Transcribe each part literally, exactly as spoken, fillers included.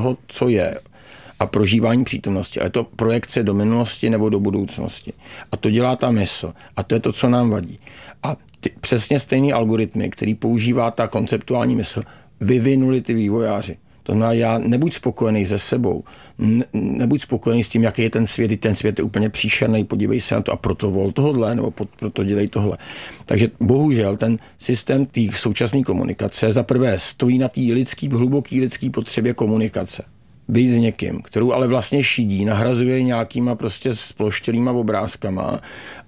toho, co je a prožívání přítomnosti. A je to projekce do minulosti nebo do budoucnosti. A to dělá ta mysl. A to je to, co nám vadí. A ty, přesně stejný algoritmy, který používá ta konceptuální mysl, vyvinuli ty vývojáři. To znamená, já nebuď spokojený se sebou, ne, nebuď spokojený s tím, jaký je ten svět, ten svět je úplně příšerný, podívej se na to a proto vol tohle, nebo proto dělej tohle. Takže bohužel ten systém té současné komunikace za prvé stojí na té lidský, hluboký lidský potřebě komunikace. Být s někým, kterou ale vlastně šidí, nahrazuje nějakýma prostě sploštělýma obrázkama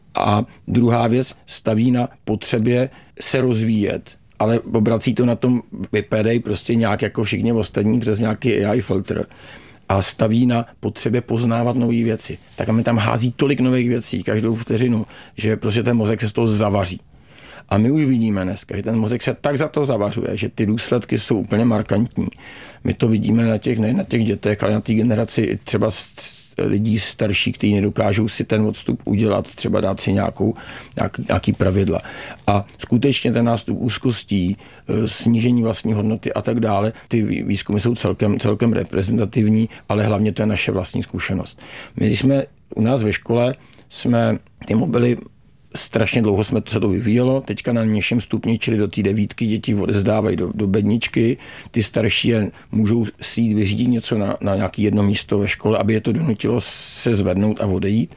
a druhá věc staví na potřebě se rozvíjet, ale obrací to na tom vypadej prostě nějak jako všichni ostatní přes nějaký A I filtr a staví na potřebě poznávat nové věci. Tak a mi tam hází tolik nových věcí každou vteřinu, že prostě ten mozek se z toho zavaří. A my už vidíme dneska, že ten mozek se tak za to zavařuje, že ty důsledky jsou úplně markantní. My to vidíme na těch, ne na těch dětech, ale na té generaci třeba lidí starší, kteří nedokážou si ten odstup udělat, třeba dát si nějakou, nějaký, nějaký pravidla. A skutečně ten nástup úzkostí, snížení vlastní hodnoty a tak dále, ty výzkumy jsou celkem, celkem reprezentativní, ale hlavně to je naše vlastní zkušenost. My jsme u nás ve škole, jsme ty mobily strašně dlouho jsme se to vyvíjelo, teďka na nižším stupni, čili do té devítky děti odezdávají do, do bedničky, ty starší je můžou si jít vyřídit něco na, na nějaké jedno místo ve škole, aby je to donutilo se zvednout a odejít.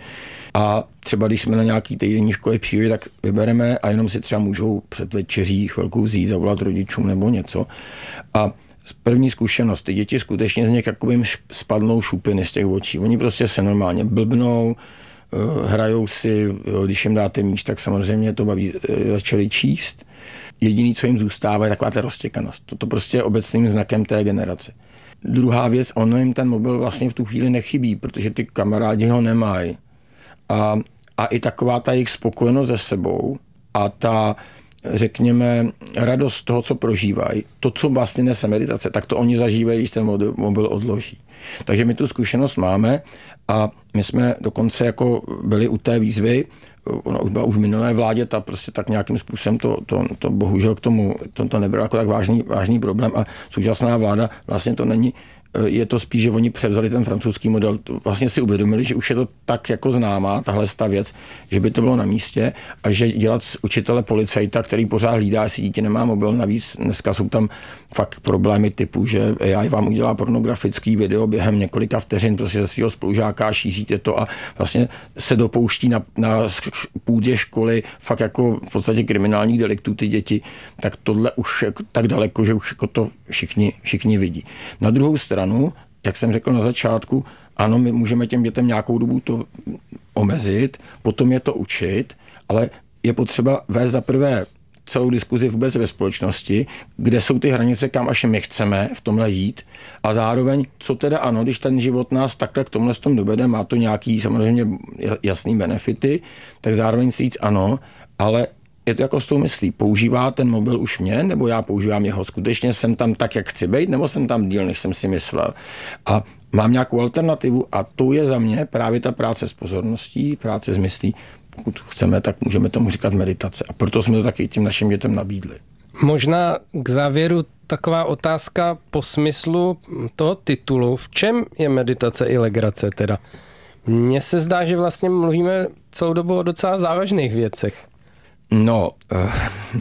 A třeba když jsme na nějaký týdenní škole přijeli, tak vybereme a jenom si třeba můžou před večeří chvilku vzít, zavolat rodičům nebo něco. A první zkušenost, ty děti skutečně z něk jakoby jim spadnou šupiny z těch očí. Oni prostě se normálně blbnou, hrajou si, když jim dáte míč, tak samozřejmě to baví, začali číst. Jediný, co jim zůstává, je taková ta roztěkanost. Toto prostě je obecným znakem té generace. Druhá věc, ono jim ten mobil vlastně v tu chvíli nechybí, protože ty kamarádi ho nemají. A, a i taková ta jejich spokojenost se sebou a ta, řekněme, radost toho, co prožívají, to, co vlastně nese meditace, tak to oni zažívají, když ten mobil odloží. Takže my tu zkušenost máme a my jsme dokonce jako byli u té výzvy, ona už byla už v minulé vládě, ta prostě tak nějakým způsobem to, to, to bohužel k tomu, to, to nebylo jako tak vážný, vážný problém a současná vláda vlastně to není, je to spíš, že oni převzali ten francouzský model, vlastně si uvědomili, že už je to tak jako známá tahle ta věc, že by to bylo na místě a že dělat z učitele policajta, který pořád hlídá, jestli dítě nemá mobil, navíc dneska jsou tam fakt problémy typu, že A I vám udělá pornografický video během několika vteřin prostě ze svého spolužáka, šíříte to a vlastně se dopouští na, na půdě školy fakt jako v podstatě kriminálních deliktů ty děti, tak tohle už je tak daleko, že už jako to všichni, všichni vidí. Na druhou stranu, jak jsem řekl na začátku, ano, my můžeme těm dětem nějakou dobu to omezit, potom je to učit, ale je potřeba vést za prvé celou diskuzi vůbec ve společnosti, kde jsou ty hranice, kam až my chceme v tomhle jít a zároveň, co teda ano, když ten život nás takhle k tomhle tom dovede, má to nějaký samozřejmě jasný benefity, tak zároveň si říct ano, ale je to jako s tou myslí. Používá ten mobil už mě, nebo já používám jeho? Skutečně jsem tam tak, jak chci být, nebo jsem tam díl, než jsem si myslel? A mám nějakou alternativu a to je za mě právě ta práce s pozorností, práce s myslí. Pokud chceme, tak můžeme tomu říkat meditace. A proto jsme to taky tím našim dětem nabídli. Možná k závěru taková otázka po smyslu toho titulu. V čem je meditace i legrace teda? Mně se zdá, že vlastně mluvíme celou dobu o docela závažných věcech. No, uh,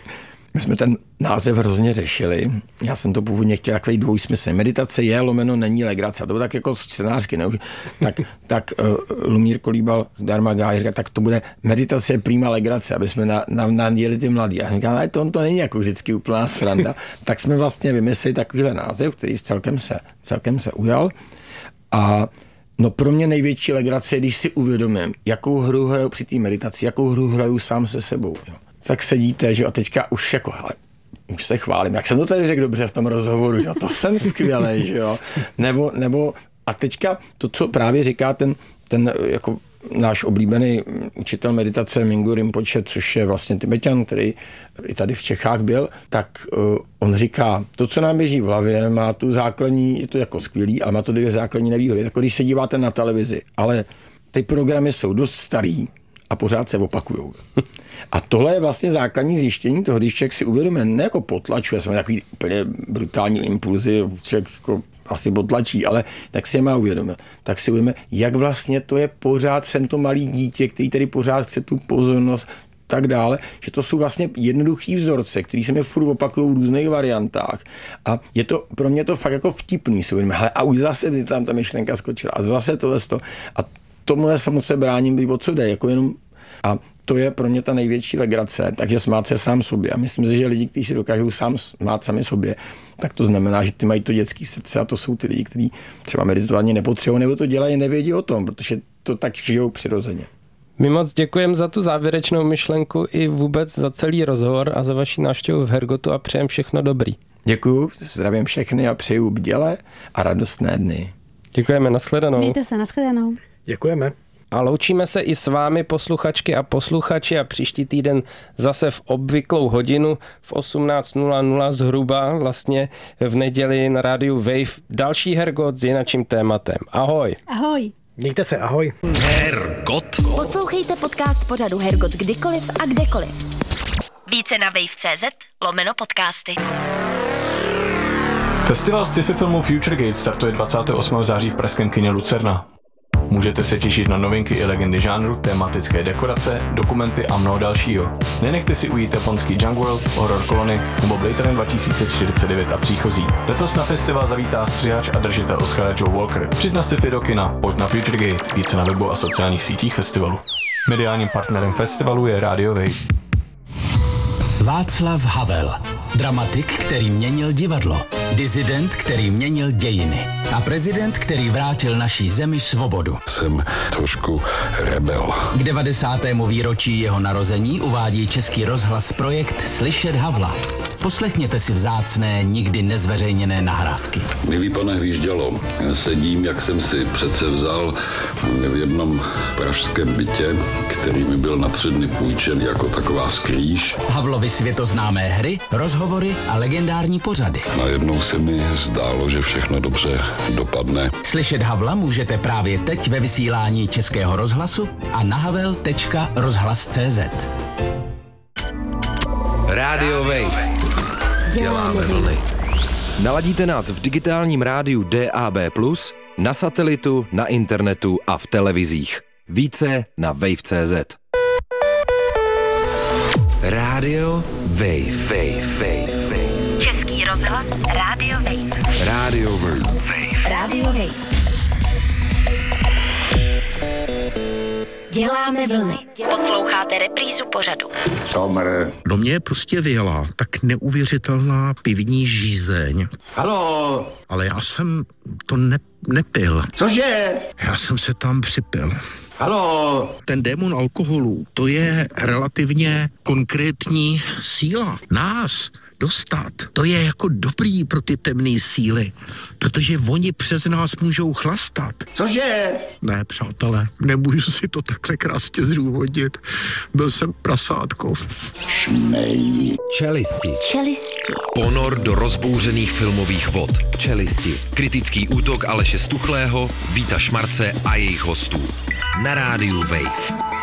my jsme ten název hrozně řešili. Já jsem to původně chtěl takový dvojsmysl. Meditace je, lomeno není legrace. To bylo tak jako scénářky, ne? Tak, tak uh, Lumír Kolíbal z Dharma Gája říká, tak to bude meditace je prima legrace, aby jsme na, na, naděli ty mladí. A já říkám, ale to, to není jako vždycky úplná sranda. Tak jsme vlastně vymysleli takovýhle název, který celkem se, celkem se ujal. A no pro mě největší legrace je, když si uvědomím, jakou hru hraju při té meditaci, jakou hru hraju sám se sebou. Jo. Tak sedíte, že a teďka už jako, hele, už se chválím, jak jsem to tady řekl dobře v tom rozhovoru, jo, to jsem skvělej, že jo. Nebo, nebo, a teďka to, co právě říká ten, ten jako náš oblíbený učitel meditace Mingyur Rinpoche, což je vlastně Tibeťan, který i tady v Čechách byl, tak uh, on říká, to, co nám běží v hlavě, má tu základní, je to jako skvělý, ale má to dvě základní nevýhody. Jako když se díváte na televizi, ale ty programy jsou dost starý a pořád se opakujou. A tohle je vlastně základní zjištění toho, když člověk si uvědomí, ne jako potlačuje, jsme takový úplně brutální impulzy, člověk jako asi potlačí, ale tak si je má uvědomit. Tak si uvědomit, jak vlastně to je pořád, jsem to malý dítě, který tady pořád chce tu pozornost, tak dále, že to jsou vlastně jednoduchý vzorce, který se mi furt opakují v různých variantách. A je to pro mě to fakt jako vtipný, si uvědomit, hele, a už zase by tam ta myšlenka skočila a zase tohle to. A tomuhle samozřejmě se bráním, být o co jde, jako jenom. A to je pro mě ta největší legrace, takže smát se sám sobě. A myslím si, že lidi, kteří si dokážou sám smát sami sobě, tak to znamená, že ty mají to dětské srdce a to jsou ty lidi, kteří třeba meditovat nepotřebují, nebo to dělají, nevědí o tom, protože to tak žijou přirozeně. My moc děkujeme za tu závěrečnou myšlenku i vůbec za celý rozhovor a za vaši návštěvu v Hergotu a přejem všechno dobrý. Děkuju, zdravím všechny a přeju bdělé a radostné dny. Děkujeme, nashledanou. Mějte se, nashledanou. Děkujeme. A loučíme se i s vámi, posluchačky a posluchači, a příští týden zase v obvyklou hodinu v osmnáct nula nula zhruba, vlastně v neděli na rádiu Wave, další Hergot s jinačím tématem. Ahoj. Ahoj. Mějte se, ahoj. Hergot. Poslouchejte podcast pořadu Hergot kdykoliv a kdekoliv. Více na wave tečka cz lomeno podcasty. Festival sci-fi filmu Future Gate startuje dvacátého osmého září v pražském kině Lucerna. Můžete se těšit na novinky i legendy žánru, tematické dekorace, dokumenty a mnoho dalšího. Nenechte si ujít japonský Junk World, horror kolony nebo Blade Runner dva tisíce čtyřicet devět a příchozí. Letos na festival zavítá střihač a držitel Oscara Joe Walker. Přijď na sci-fi do kina, pojď na Future Gate, více na webu a sociálních sítích festivalu. Mediálním partnerem festivalu je Radio Wave. Václav Havel. Dramatik, který měnil divadlo. Disident, který měnil dějiny. A prezident, který vrátil naší zemi svobodu. Jsem trošku rebel. K devadesátému výročí jeho narození uvádí Český rozhlas projekt Slyšet Havla. Poslechněte si vzácné, nikdy nezveřejněné nahrávky. Milý pane Hvíždělo, sedím, jak jsem si přece vzal v jednom pražském bytě, který mi byl na tři dny půjčen jako taková skrýž. Havlovy světoznámé hry, rozhovory a legendární pořady. Najednou se mi zdálo, že všechno dobře dopadne. Slyšet Havla můžete právě teď ve vysílání Českého rozhlasu a na havel tečka rozhlas tečka cz. Radio Wave. Děláme vlny. Naladíte nás v digitálním rádiu D A B plus, na satelitu, na internetu a v televizích. Více na wave tečka cz. Radio Wave. Wave, Wave, Wave. Český rozhlas Radio Wave. Radio Wave. Radio Wave. Děláme vlny. Posloucháte reprízu pořadu. Somr. Do mě prostě vyjela tak neuvěřitelná pivní žízeň. Haló. Ale já jsem to ne, nepil. Cože? Já jsem se tam připil. Haló. Ten démon alkoholu, to je relativně konkrétní síla. Nás dostat, to je jako dobrý pro ty temné síly, protože oni přes nás můžou chlastat. Cože? Ne, přátelé, nemůžu si to takhle krásně zdůvodnit. Byl jsem prasátko. Šmej. Čelisti. Čelisti. Ponor do rozbouřených filmových vod. Čelisti. Kritický útok Aleše Stuchlého, Víta Šmarce a jejich hostů. Na rádiu Wave.